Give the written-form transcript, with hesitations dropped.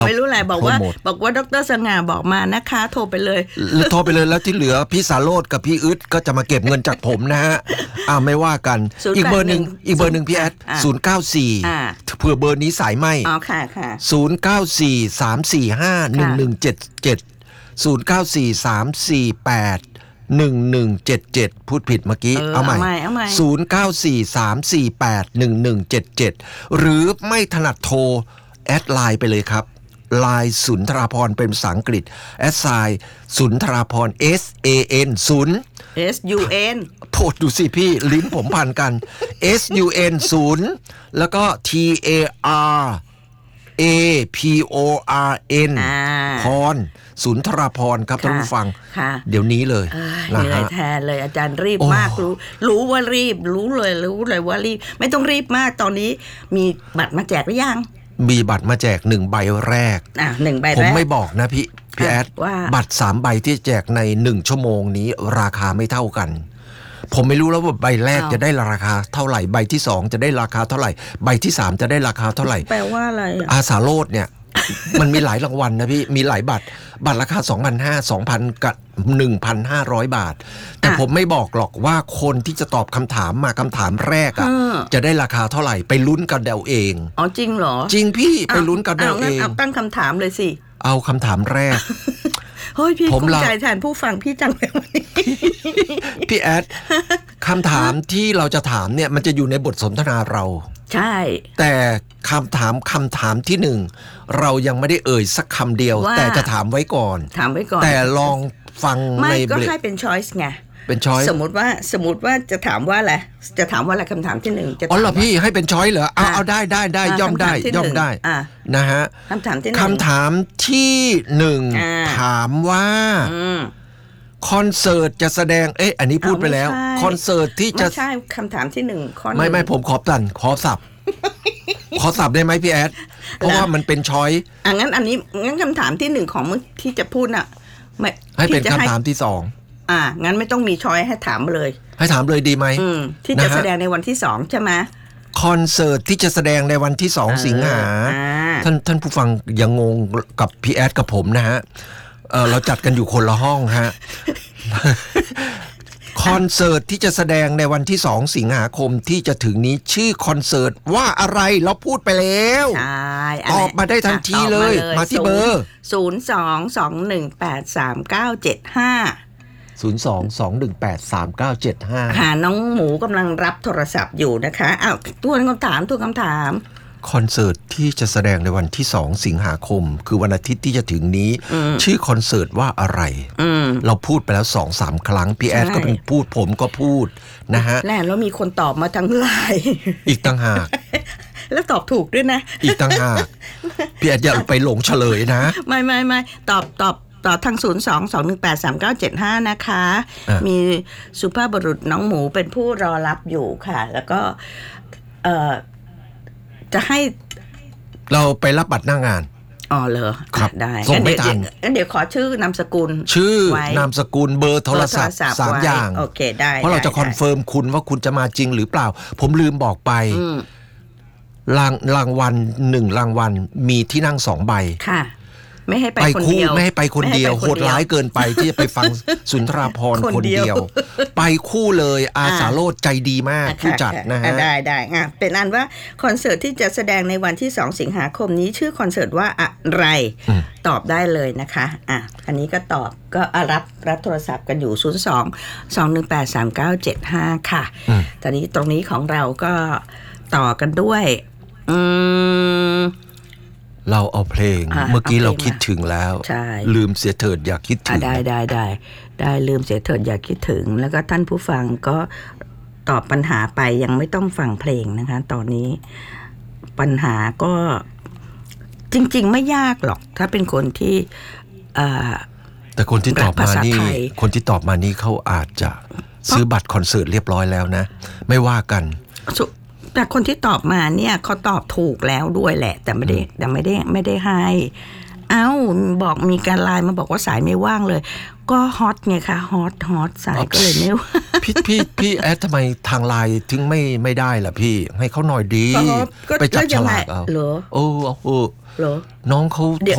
ไม่รู้อะไรบอกว่าดร.สง่าบอกมานะคะโทรไปเลยโทรไปเลยแล้วที่เหลือพี่สาโรจน์กับพี่อึดก็จะมาเก็บเงินจากผมนะฮะไม่ว่ากันอีกเบอร์หนึ่งพี่แอด094เผื่อเบอร์นี้สายไหมอ๋อค่ะ 094-345-1177 พูดผิดเมื่อกี้เอาใหม่094-348-1177หรือไม่ถนัดโทรแอดไลน์ไปเลยครับไลน์สุนทราภรณ์เป็นภาษาอังกฤษแอดไซน์สุนทราภรณ์ SAN 0 SUN โทษดูสิพี่ลิ้นผมพันกัน SUN 0แล้วก็ TARAPORN พรสุนทราภรณ์ครับท่านผู้ฟังเดี๋ยวนี้เลยเหนื่อยแทนเลยอาจารย์รีบมากรู้ว่ารีบรู้เลยว่ารีบไม่ต้องรีบมากตอนนี้มีบัตรมาแจกหรือยังมีบัตรมาแจก1ใบแรก 1ใบแรกผมไม่บอกนะพี่แอดบัตร3ใบที่แจกใน1ชั่วโมงนี้ราคาไม่เท่ากันผมไม่รู้แล้วว่าใบแรกจะได้ราคาเท่าไหร่ใบที่2จะได้ราคาเท่าไหร่ใบที่3จะได้ราคาเท่าไหร่แปลว่าอะไรอาสาโรจน์เนี่ยมันมีหลายรางวัลนะพี่มีหลายบัตรราคา 2,500 กับ 1,500 บาทแต่ผมไม่บอกหรอกว่าคนที่จะตอบคำถามมาคำถามแรกจะได้ราคาเท่าไหร่ไปลุ้นกันเดาเองอ๋อจริงเหรอจริงพี่ไปลุ้นกันเดาเองเอาตั้งคำถามเลยสิเอาคำถามแรกเฮ้ยพี่ภูมิใจแทนผู้ฟังพี่จังเลยวันนี้พี่แอดคำถามที่เราจะถามเนี่ยมันจะอยู่ในบทสนทนาเราใช่แต่คำถามที่หนึ่งเรายังไม่ได้เอ่ยสักคำเดียวแต่จะถามไว้ก่อนแต่ลองฟังในก็ให้เป็น choice ไงเป็น choice สมมติว่าจะถามว่าอะไรคำถามที่หนึ่งจะอ๋อเหรอพี่ให้เป็น choice เหรอเอาได้ย่อมได้นะฮะคำถามที่หนึ่งถามว่าคอนเสิร์ตจะแสดงอันนี้พูดไปแล้วคอนเสิร์ตที่จะไม่ใช่คำถามที่1ข้อไม่ผมขอสับได้ไหมพี่แอดเพราะว่ามันเป็นช้อยงั้นคำถามที่1ของเมื่อที่จะพูดน่ะให้เป็นคำถามที่ 2งั้นไม่ต้องมีช้อยให้ถามเลยให้ถามเลยดีไหมที่จะแสดงในวันที่2ใช่ไหมคอนเสิร์ตที่จะแสดงในวันที่2สิงหาท่านผู้ฟังยังงงกับพี่แอดกับผมนะฮะเราจัดกันอยู่คนละห้องฮะคอนเสิร์ตที่จะแสดงในวันที่2สิงหาคมที่จะถึงนี้ชื่อคอนเสิร์ตว่าอะไรเราพูดไปแล้วตอบมาได้ทันทีเลยมาที่เบอร์ 022183975น้องหมูกำลังรับโทรศัพท์อยู่นะคะทวนคำถามคอนเสิร์ตที่จะแสดงในวันที่2สิงหาคมคือวันอาทิตย์ที่จะถึงนี้ชื่อคอนเสิร์ตว่าอะไรเราพูดไปแล้ว 2-3 ครั้งพี่แอดก็พูดผมก็พูดนะฮะแล้วมีคนตอบมาทั้งไลน์อีกต่างหากแล้วตอบถูกด้วยนะอีกต่างหากพี่แอดอย่าไปหลงเฉลยนะไม่ตอบทาง022183975นะคะมีสุภาพบุรุษน้องหมูเป็นผู้รอรับอยู่ค่ะแล้วก็จะให้เราไปรับบัตรหน้างานเหรอครับได้ส่งไม่ทันเดี๋ยวขอชื่อนามสกุลนามสกุลเบอร์โทรศัพท์3อย่างโอเคได้เพราะเราจะคอนเฟิร์มคุณว่าคุณจะมาจริงหรือเปล่าผมลืมบอกไปรางวัล1รางวัลมีที่นั่ง2ใบค่ะไม่ให้ไปคนเดียวไม่ให้ไปคนเดียวโหดร้ายเกินไปที่จะไปฟังสุนทราภรณ์คนเดียวไปคู่เลยอาสาโรจน์ใจดีมากผู้จัดนะฮะได้เป็นอันว่าคอนเสิร์ตที่จะแสดงในวันที่2สิงหาคมนี้ชื่อคอนเสิร์ตว่าอะไรตอบได้เลยนะคะอันนี้ก็ตอบก็รับโทรศัพท์กันอยู่022183975ค่ะตอนนี้ตรงนี้ของเราก็ต่อกันด้วยเราเอาเพลงเมื่อกี้เราคิดถึงแล้วลืมเสียเถิดอย่าคิดถึงได้ลืมเสียเถิดอย่าคิดถึงแล้วก็ท่านผู้ฟังก็ตอบปัญหาไปยังไม่ต้องฟังเพลงนะคะตอนนี้ปัญหาก็จริงๆไม่ยากหรอกถ้าเป็นคนที่แต่คนที่ตอบมานี่เขาอาจจะซื้อบัตรคอนเสิร์ตเรียบร้อยแล้วนะไม่ว่ากันแต่คนที่ตอบมาเนี่ยเขาตอบถูกแล้วด้วยแหละแต่ไม่ได้ให้บอกมีการไลน์มาบอกว่าสายไม่ว่างเลยก็ฮอตไงคะฮอตสายก็เลยไม่ว่างพี่แอดทำไมทางไลน์ถึงไม่ได้ล่ะพี่ให้เขาหน่อยดีไปจับฉลากเอาเหรอน้องเขาโท